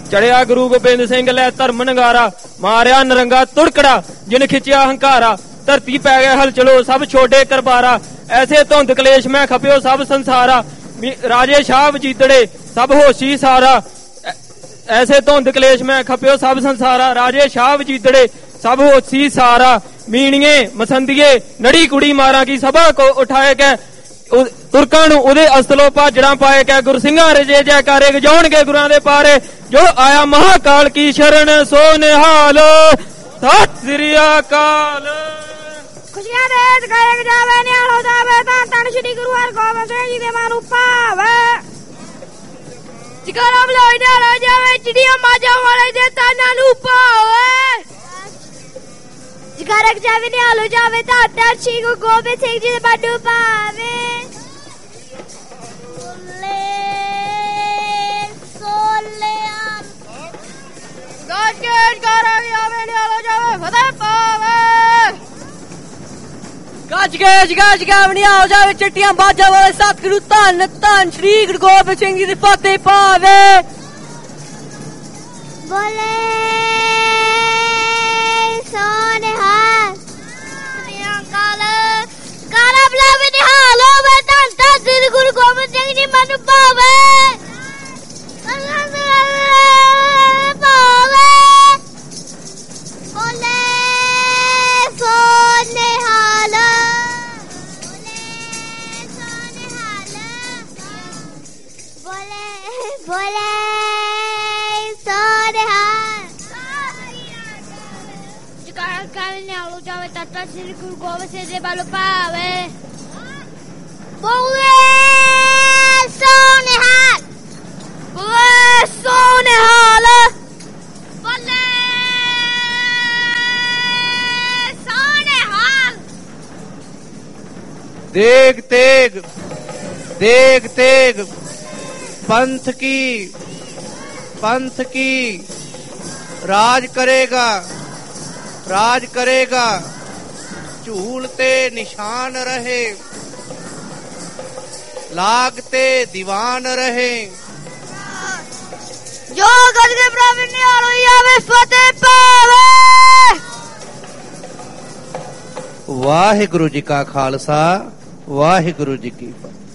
ਚੜਿਆ ਗੁਰੂ ਗੋਬਿੰਦ ਸਿੰਘ ਲੈ ਧਰਮ ਨਗਾਰਾ, ਮਾਰਿਆ ਨਰੰਗਾ ਤੁੜਕੜਾ ਜਿਨ ਖਿੱਚਿਆ ਹੰਕਾਰਾ। ਧਰਤੀ ਪੈ ਗਏ ਹਲ ਚਲੋ ਸਭ ਛੋਡੇ ਕਰਬਾਰਾ, ਐਸੇ ਧੁੰਦ ਕਲੇਸ਼ ਮੈਂ ਖਪਿਓ ਸਭ ਸੰਸਾਰਾ। ਰਾਜੇ ਸ਼ਾਹ ਵਜੀਦੜੇ ਸਭ ਹੋਸ਼ੀ ਸਾਰਾ, ਐਸੇ ਧੁੰਦ ਕਲੇਸ਼ ਮੈਂ ਖਪਿਓ ਸਭ ਸੰਸਾਰਾ। ਰਾਜੇ ਸ਼ਾਹ ਵਜੀਦੜੇ ਸਭ ਹੋਸ਼ੀ ਸਾਰਾ, ਮੀਣੀਏ ਮਸੰਦੀਏ ਨੜੀ ਕੁੜੀ ਮਾਰਾਂ ਕੀ ਸਭਾ ਕੋ ਉਠਾਏ ਗਏ। ਤੁਰਕਾਂ ਨੂੰ ਉਹਦੇ ਅਸਲੋਂ ਭਾਜੜਾਂ ਪਾਏ ਗਏ, ਗੁਰਸਿੰਘਾਂ ਰਜੇ ਜੈਕਾਰੇ ਗਜਾਉਣਗੇ ਗੁਰਾਂ ਦੇ ਪਾਰੇ। ਜੋ ਆਇਆ ਮਹਾਕਾਲ ਕੀ ਸ਼ਰਨ ਸੋ ਨਿਹਾਲ, ਸਤਿ ਸ੍ਰੀ ਅਕਾਲ। ਖੁਸ਼ੀਆਂ ਦੇ ਗਾਇਕ ਜਾਵੇ ਨਿਹਾਲ ਹੋ ਜਾਵੇ ਤਾਂ ਧੰਨ ਸ਼੍ਰੀ ਗੁਰੂ ਹਰਗੋਬਿੰਦ ਸਿੰਘ ਜੀ ਦੇ ਮਨ ਨੂੰ ਭਾਵੇ। ਜਗਰਾ ਬਲੋਈ ਨਿਹਾਲ ਹੋ ਜਾਵੇ ਚਿੜੀਆਂ ਮਾਝਾਂ ਵਾਲੇ ਦੇ ਤਾਨਾਂ ਨੂੰ ਭਾਵੇ। ਜਗਰਾ ਜਾਵੇ ਨਿਹਾਲ ਹੋ ਜਾਵੇ ਤਾਂ ਧੰਨ ਸ਼੍ਰੀ ਗੁਰੂ ਗੋਬਿੰਦ ਸਿੰਘ ਜੀ ਦੇ ਮਨ ਨੂੰ ਭਾਵੇ। ਗੱਜ ਗਾਵਣੀਆਂ ਹੋ ਜਾਵੇ ਚਿੱਟੀਆਂ ਬਾਜਾਂ ਵਾਲੇ ਸਤਿਗੁਰੂ ਧੰਨ ਧੰਨ ਸ਼੍ਰੀ ਗੁਰੂ ਗੋਬਿੰਦ ਸਿੰਘ ਜੀ ਦੀ ਫਤਿਹ ਪਾਵੇ। ਬੋਲੇ ਸੋਨਿਹਾਲ ਕਾਲਾ ਬਲਾਵੇ ਨਿਹਾਲ ਹੋਵੇ ਧੰਨ ਧੰਨ ਸ਼੍ਰੀ ਗੁਰੂ ਗੋਬਿੰਦ ਸਿੰਘ ਜੀ ਮਨ ਪਾਵੇ। श्री गुरु गोबिंद सिंह जी बालू पावे। बोले सोनिहाल, बोले सोनिहाल, बोले सोनिहाल। देग तेग देग तेग पंथ की राज करेगा झूलते निशान रहे, लागते दीवान रहे। जो गज के प्रभु निहाल होवे फतेह पावे। वाहिगुरु जी का खालसा वाहिगुरु जी की फतेह।